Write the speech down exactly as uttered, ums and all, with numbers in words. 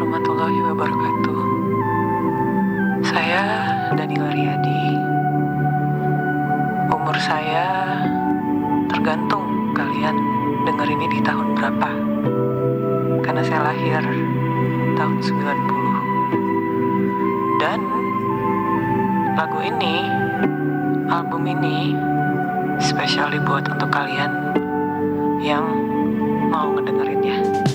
warahmatullahi wabarakatuh. Saya Danila Riyadi. Umur saya tergantung kalian denger ini di tahun berapa. Karena saya lahir tahun sembilan puluh. Dan lagu ini, album ini spesial buat untuk kalian yang mau ngedengerinnya.